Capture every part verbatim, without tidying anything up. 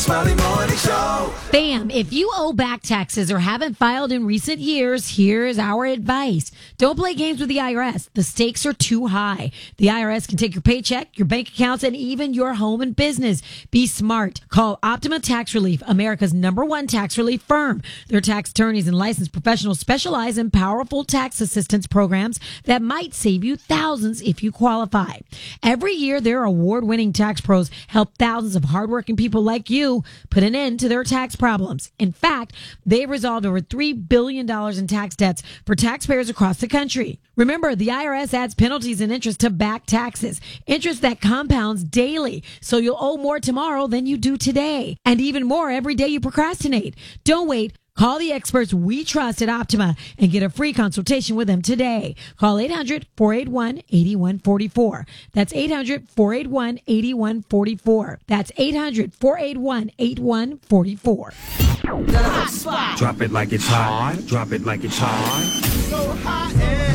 Smiley Morning Show. Bam! If you owe back taxes or haven't filed in recent years, here's our advice. Don't play games with the I R S. The stakes are too high. The I R S can take your paycheck, your bank accounts, and even your home and business. Be smart. Call Optima Tax Relief, America's number one tax relief firm. Their tax attorneys and licensed professionals specialize in powerful tax assistance programs that might save you thousands if you qualify. Every year, their award-winning tax pros help thousands of hardworking people like you put an end to their tax problems. In fact, they've resolved over three billion dollars in tax debts for taxpayers across the country. Remember, the I R S adds penalties and interest to back taxes, interest that compounds daily, so you'll owe more tomorrow than you do today, and even more every day you procrastinate. Don't wait. Call the experts we trust at Optima and get a free consultation with them today. Call eight hundred, four eight one, eight one four four. That's eight hundred, four eight one, eight one four four. That's eight hundred, four eight one, eight one four four. The hot spot. Drop it like it's hot. Drop it like it's hot. So hot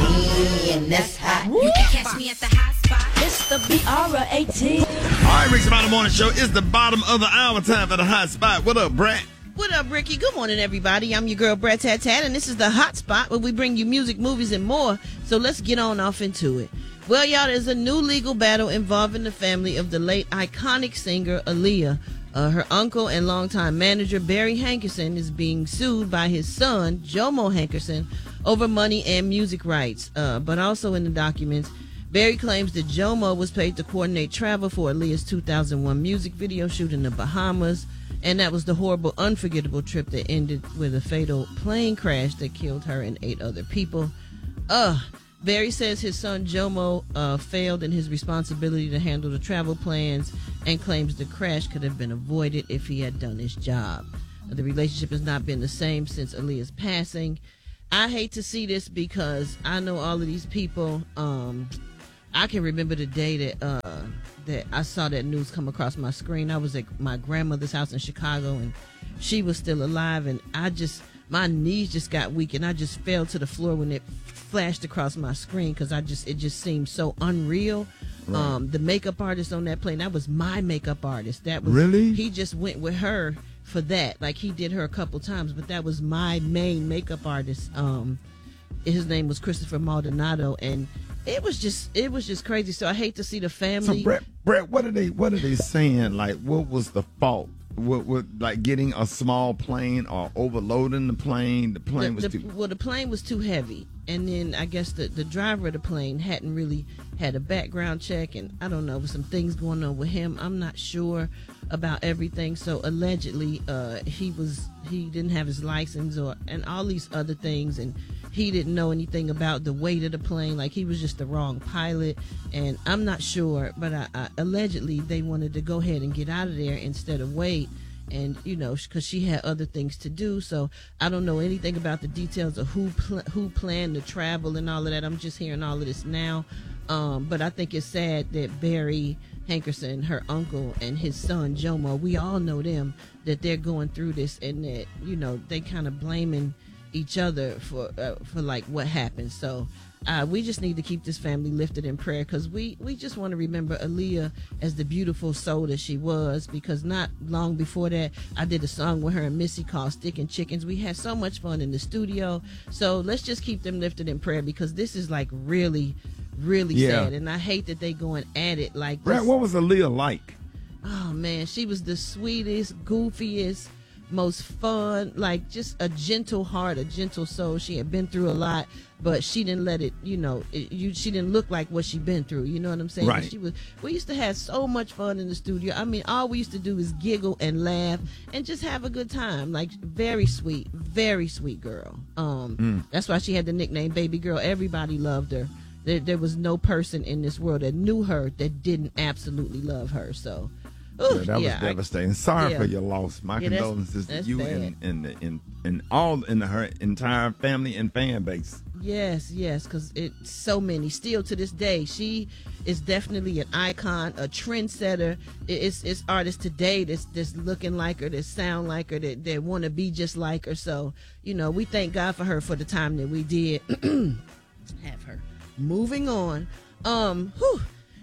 and, And that's hot. You can catch me at the hot spot. It's the B R eighteen. All right, Rick's Smiley Morning Show is the bottom of the hour. Time for the hot spot. What up, Brett? What up, Ricky? Good morning, everybody. I'm your girl, Brett Tat Tat, and this is the Hot Spot where we bring you music, movies, and more. So let's get on off into it. Well, y'all, there's a new legal battle involving the family of the late iconic singer Aaliyah. Uh, her uncle and longtime manager, Barry Hankerson, is being sued by his son, Jomo Hankerson, over money and music rights. Uh, but also in the documents, Barry claims that Jomo was paid to coordinate travel for Aaliyah's two thousand one music video shoot in the Bahamas. And that was the horrible, unforgettable trip that ended with a fatal plane crash that killed her and eight other people. Ugh. Barry says his son Jomo uh, failed in his responsibility to handle the travel plans and claims the crash could have been avoided if he had done his job. The relationship has not been the same since Aaliyah's passing. I hate to see this because I know all of these people. Um, I can remember the day that uh, that I saw that news come across my screen. I was at my grandmother's house in Chicago, and she was still alive, and I just, my knees just got weak, and I just fell to the floor when it flashed across my screen because I just, it just seemed so unreal. Right. Um, the makeup artist on that plane, that was my makeup artist. That was really? He just went with her for that. Like, he did her a couple times, but that was my main makeup artist. Um, his name was Christopher Maldonado, and it was just, it was just crazy. So I hate to see the family. So Brett, Brett, what are they, what are they saying? Like, what was the fault? What, what, like getting a small plane or overloading the plane? The plane the, was the, too. Well, the plane was too heavy, and then I guess the the driver of the plane hadn't really had a background check, and I don't know, with some things going on with him. I'm not sure about everything. So allegedly, uh, he was he didn't have his license or and all these other things, and he didn't know anything about the weight of the plane. Like, he was just the wrong pilot, and I'm not sure, but I, I, allegedly they wanted to go ahead and get out of there instead of wait. And, you know, because she had other things to do. So I don't know anything about the details of who pl- who planned to travel and all of that. I'm just hearing all of this now. Um, but I think it's sad that Barry Hankerson, her uncle, and his son, Jomo, we all know them, that they're going through this, and that, you know, they kind of blaming each other for, uh, for like, what happened. So Uh, we just need to keep this family lifted in prayer, because we, we just want to remember Aaliyah as the beautiful soul that she was, because not long before that, I did a song with her and Missy called Stickin' Chickens. We had so much fun in the studio. So let's just keep them lifted in prayer, because this is like really, really Yeah. sad. And I hate that they going at it like Brett, this. what was Aaliyah like? Oh, man, she was the sweetest, goofiest, most fun, like just a gentle heart, a gentle soul. She had been through a lot, but she didn't let it, you know, it, you, she didn't look like what she'd been through. You know what I'm saying? Right. She was. We used to have so much fun in the studio. I mean, all we used to do is giggle and laugh and just have a good time. Like, very sweet, very sweet girl. Um, Mm. That's why she had the nickname Baby Girl. Everybody loved her. There, there was no person in this world that knew her that didn't absolutely love her. So. Ooh, Yeah, that was yeah, I- devastating. Sorry yeah. for your loss. My Yeah, that's- condolences to that's you sad. and and, the, and and all in her entire family and fan base. Yes, yes, because it's so many. Still to this day, she is definitely an icon, a trendsetter. It- It's it's artists today that's that's looking like her, that sound like her, that, that want to be just like her. So, you know, we thank God for her for the time that we did have her. Moving on. Um, whew.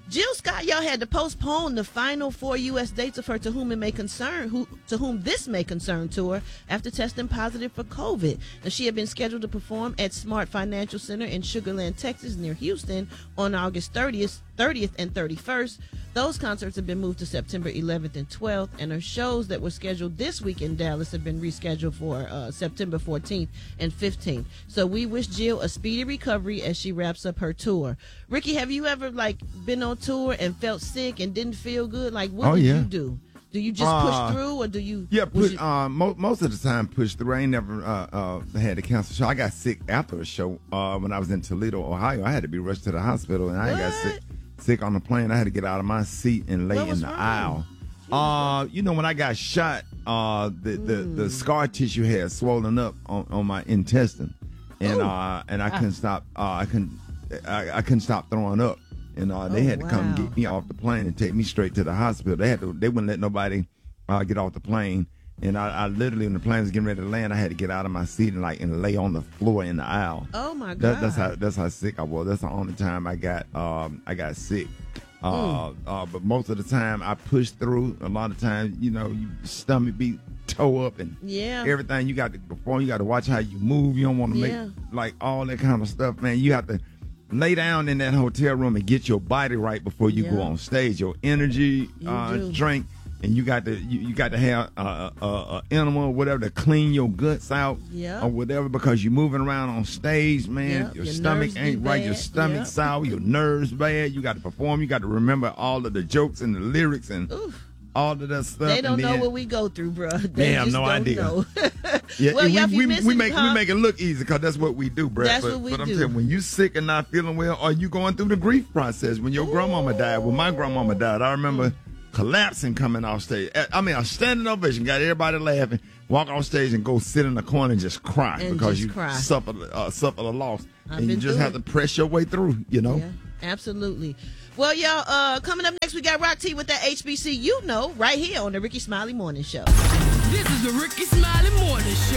Jill Scott, y'all, had to postpone the final four U S dates of her To Whom It May Concern, who to whom this may concern tour after testing positive for COVID. Now, she had been scheduled to perform at Smart Financial Center in Sugar Land, Texas, near Houston, on August thirtieth, thirtieth and thirty-first. Those concerts have been moved to September eleventh and twelfth, and her shows that were scheduled this week in Dallas have been rescheduled for uh, September fourteenth and fifteenth. So we wish Jill a speedy recovery as she wraps up her tour. Ricky, have you ever like been on tour and felt sick and didn't feel good? Like, what Oh, did yeah. you do? Do you just Uh, push through, or do you? Yeah, was put, you- uh, mo- most of the time push through. I ain't never uh, uh, had to cancel a show. I got sick after a show uh, when I was in Toledo, Ohio. I had to be rushed to the hospital, and I got What? sick sick on the plane. I had to get out of my seat and lay What in was the wrong? aisle. Uh, you know, when I got shot, uh, the, the, Mm. the scar tissue had swollen up on, on my intestine, and Ooh. uh, and I couldn't stop. Uh, I couldn't I, I couldn't stop throwing up, and uh, they Oh, had to come wow. get me off the plane and take me straight to the hospital. They had to. They wouldn't let nobody uh, get off the plane. And I, I literally, when the plane was getting ready to land, I had to get out of my seat and like and lay on the floor in the aisle. Oh my God! That, that's how that's how sick I was. That's the only time I got um I got sick. Uh, Hmm. uh, but most of the time I pushed through. A lot of times, you know, your stomach be toe up and Yeah. everything. You got to perform. You got to watch how you move. You don't want to Yeah. make like all that kind of stuff, man. You have to lay down in that hotel room and get your body right before you go Yeah. on stage. Your energy You uh, do. drink. And you got to you, you got to have a uh, uh, uh, animal or whatever to clean your guts out Yeah. or whatever, because you're moving around on stage, man. Yeah. Your, Your stomach nerves be ain't right. Your bad. stomach Yeah. sour. Your nerves bad. You got to perform. You got to remember all of the jokes and the lyrics and Oof. all of that stuff. They don't and know then, what we go through, bro. They They have just no don't idea. know. Yeah, well, and y'all, if we, you we, missing we it, make huh? we make it look easy because that's what we do, Brad. That's but, what we but I'm do. telling you, when you sick and not feeling well, or you going through the grief process, when your grandmama died, when my grandmama died, I remember collapsing coming off stage. I mean, a standing ovation, got everybody laughing, walk off stage and go sit in the corner and just cry And because just you cry. suffer uh, suffer a loss, I've and you been just through have it. to press your way through. You know. Yeah, absolutely. Well, y'all, uh, coming up next, we got Rock T with that H B C, you know, right here on the Ricky Smiley Morning Show. This is the Ricky Smiley Morning Show.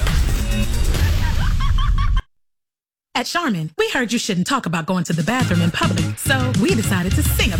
At Charmin, we heard you shouldn't talk about going to the bathroom in public, so we decided to sing about